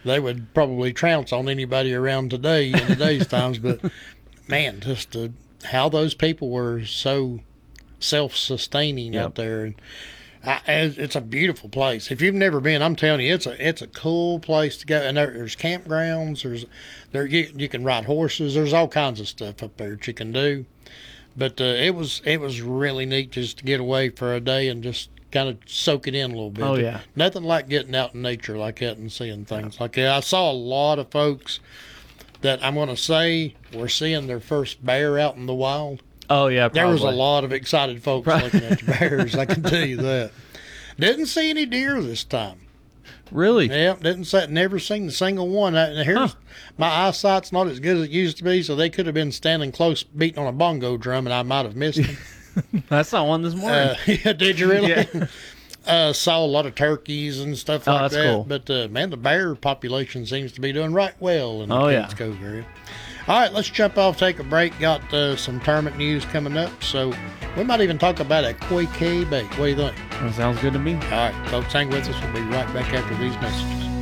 they would probably trounce on anybody around today in today's times. But man, just how those people were so self-sustaining Yep. out there. And it's a beautiful place. If you've never been, I'm telling you, it's a cool place to go. And there's campgrounds. You can ride horses. There's all kinds of stuff up there that you can do. But it was really neat just to get away for a day and just kind of soak it in a little bit. Oh, yeah. Nothing like getting out in nature like that and seeing things like that. I saw a lot of folks that I'm going to say were seeing their first bear out in the wild. Oh, yeah, probably. There was a lot of excited folks looking at the bears, I can tell you that. Didn't see any deer this time. Really? Yeah, never seen a single one. Here's my eyesight's not as good as it used to be, so they could have been standing close, beating on a bongo drum, and I might have missed them. That's not one this morning. Yeah, did you really? Yeah. Saw a lot of turkeys and stuff like that's that. cool. But man, the bear population seems to be doing right well in the Cove area. All right, let's jump off, take a break. Got some tournament news coming up, so we might even talk about a Quay Bay. What do you think? That sounds good to me. All right, folks, hang with us. We'll be right back after these messages.